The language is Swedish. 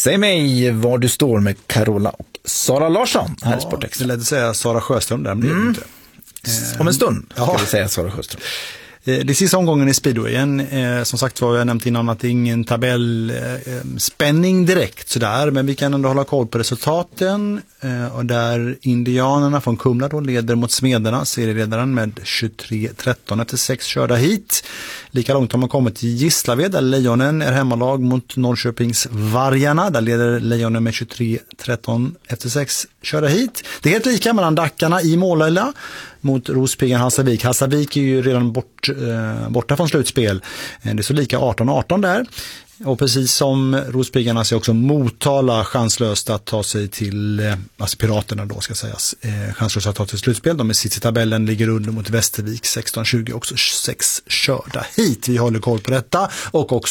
Säg mig var du står med Carola och Sara Larsson här i Sportextra. Det lät att säga Sara Sjöström där, men det är inte. Om en stund ska vi säga Sara Sjöström. Det är sista omgången i speedwayen. Som sagt var, jag nämnt innan att det är ingen tabellspänning direkt sådär, men vi kan ändå hålla koll på resultaten. Och där indianerna från Kumla då leder mot Smederna, serieledaren med 23-13 efter 6 körda hit. Lika långt har man kommit till Gislaved där Lejonen är hemmalag mot Norrköpings Vargarna. Där leder Lejonen med 23-13 efter 6 körda hit. Det är helt lika mellan Dackarna i Målöjla mot Rospiggan Hallstavik. Hallstavik är ju redan borta från slutspel. Det är så lika 18-18 där. Och precis som Rospiggarna så är också Motala chanslöst att ta sig till, alltså Piraterna då ska sägas, chanslöst att ta till slutspel. De är sitt i tabellen, ligger under mot Västervik 16-20, också 6 körda hit. Vi håller koll på detta och också